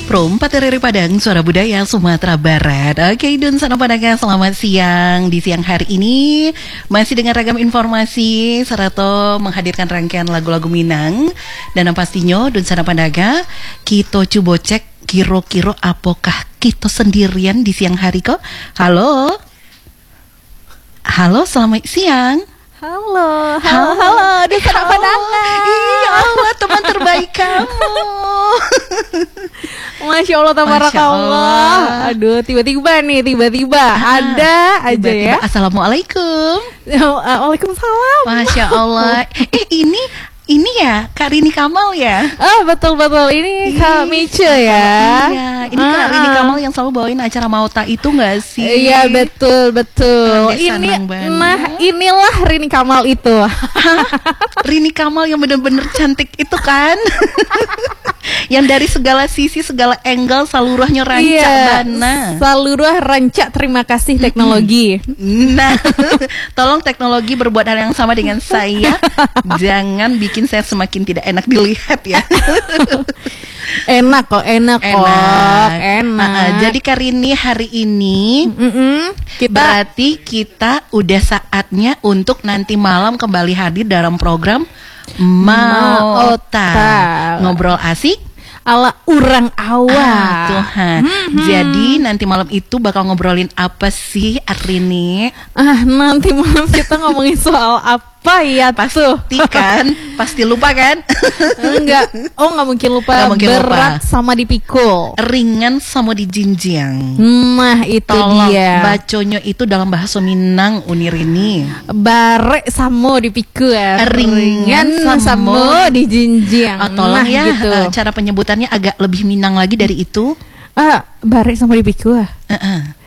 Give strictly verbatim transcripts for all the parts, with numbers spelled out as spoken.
Pro empat R R I Padang, Suara Budaya Sumatera Barat. Oke, Dun Sana Padang, selamat siang. Di siang hari ini masih dengan ragam informasi Serato menghadirkan rangkaian lagu-lagu Minang. Dan yang pastinya Dun Sana Padang, kita coba cek kiro-kiro apakah kita sendirian di siang hari kok. Halo. Halo, selamat siang. Halo, halo, halo, Dun Sana Padang. Iya Allah, teman terbaik kamu. Masya Allah, tabarakallah. Aduh, tiba-tiba nih, tiba-tiba ah, ada aja tiba-tiba, ya. Assalamualaikum. Waalaikumsalam. Masya Allah. Eh ini ini ya Kak Rini Kamal ya. Ah betul betul. Ini Kak Mice ya. Iya. Ini ah, Kak Rini Kamal yang selalu bawain acara Mauta itu nggak sih? Iya betul betul. Ini nah inilah Rini Kamal itu. Rini Kamal yang benar-benar cantik itu kan. Yang dari segala sisi, segala angle, saluruhnya rancak iya, Bana. Saluruh rancak, terima kasih teknologi. Nah, tolong teknologi berbuat hal yang sama dengan saya. Jangan bikin saya semakin tidak enak dilihat ya. Enak kok, enak, enak kok, enak. Uh, jadi Karini hari ini Mm-mm. kita berarti kita udah saatnya untuk nanti malam kembali hadir dalam program Mauta, ngobrol asik ala urang awal. Ah, Tuhan. Mm-hmm. Jadi nanti malam itu bakal ngobrolin apa sih Rini? Ah, nanti malam kita ngomongin soal apa ya? Pasti kan? Pasti lupa kan? Enggak. Oh, nggak mungkin lupa. Nggak mungkin berat lupa. Sama dipikul. Ringan sama dijinjang. Nah, itu tolong dia. Baconyo itu dalam bahasa Minang Unirini. Barek sama dipikul. Ringan, Ringan sama dijinjang. Oh, tolong nah, ya gitu. uh, cara penyebutannya agak lebih Minang lagi dari itu. Ah, barek sama dipikul. Uh-uh.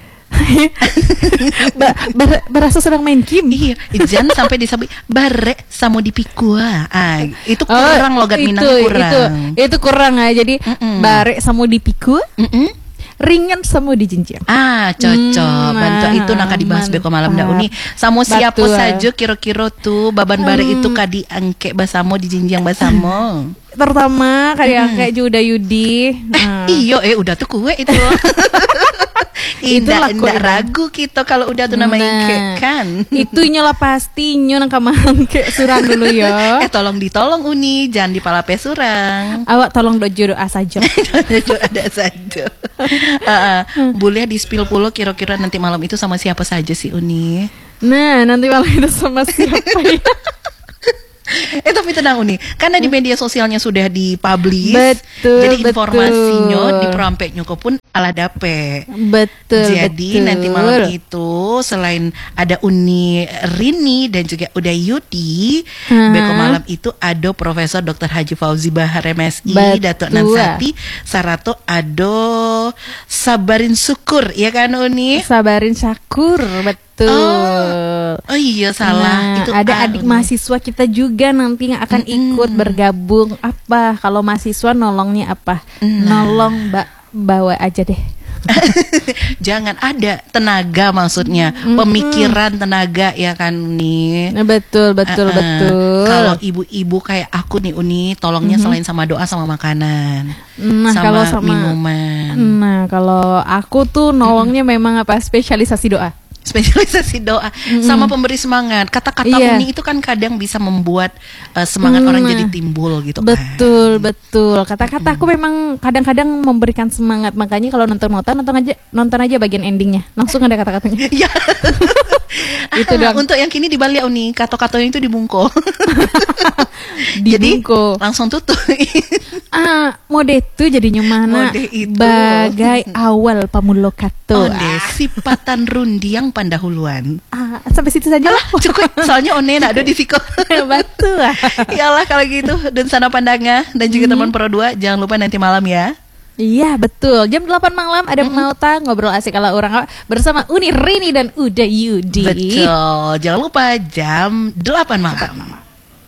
ba, bar, berasa sedang main game. Iya, jangan sampai disebut barek sama dipikua. Ah, itu kurang oh, logat Minang kurang. Itu, itu kurang ya. Jadi mm-mm. barek sama dipikua. Mm-mm. Ringan sama dijinjang. Ah, cocok. Hmm, bantu itu naka dibahas beko malam dah uni. Samo siapa saja kira-kira tuh baban bare hmm. itu kadi angke basamo dijinjang basamo. Terutama kadi hmm. angke juda yudi. Eh, iyo eh udah tuh kue itu. Indah, indah ragu kita kalau udah tuh namanya nah, kan. Itunya lah pastinya nang kamang ke surang dulu ya. Eh tolong ditolong uni, jangan dipalape surang. Awak tolong dojo doa saja. Doa ada saja. uh, uh, boleh di spill pulo kira-kira nanti malam itu sama siapa saja sih Uni? Nah nanti malam itu sama siapa ya? Eh tapi tenang Uni, karena di media sosialnya sudah dipublish, betul, jadi betul. informasinya di perampeknya pun ala dape. Betul. Jadi betul. nanti malam itu selain ada Uni Rini dan juga udah Yudi, uh-huh. beko malam itu ada Profesor Doktor Haji Fauzi Bahar M Si, Datuk Nansati, Sarato ado Sabarin Syukur, ya kan Uni? Sabarin Syukur, betul. Oh, oh iya salah. Nah, itu ada adik uni. Mahasiswa kita juga nanti yang akan mm-hmm. ikut bergabung. Apa kalau mahasiswa nolongnya apa? Nah. Nolong Mbak bawa aja deh. Jangan ada tenaga maksudnya, mm-hmm. pemikiran tenaga ya kan nih. Nah, betul betul uh-uh. betul. Kalau ibu-ibu kayak aku nih Uni, tolongnya mm-hmm. selain sama doa sama makanan, nah, sama, kalau sama minuman. Nah kalau aku tuh nolongnya mm-hmm. memang apa spesialisasi doa. Spesialisasi doa mm-hmm. sama pemberi semangat. Kata-kata iya. Uni itu kan kadang bisa membuat uh, semangat mm. orang jadi timbul gitu kan. Betul, betul. Kata-kata aku mm. memang kadang-kadang memberikan semangat. Makanya kalau nonton nonton nonton aja nonton aja bagian endingnya. Langsung ada kata-katanya. Ya. Itu ah, untuk yang kini dibalik Uni, kata-katanya itu dibungko. Jadi langsung tutup. Ah, mode itu jadinya mana? Mode itu bagai awal pamulo kato. Mode ah. sipatan rundiang pandahuluan. Ah, sampai situ saja lah. Cukup. Soalnya one nak ada di siko. Betul. Iyalah kalau gitu. Dan sana pandanga dan juga hmm. teman Pro dua jangan lupa nanti malam ya. Iya betul, jam delapan malam ada mm-hmm. Mauta ngobrol asik ala orang bersama Uni Rini dan Uda Yudi. Betul, jangan lupa jam delapan malam.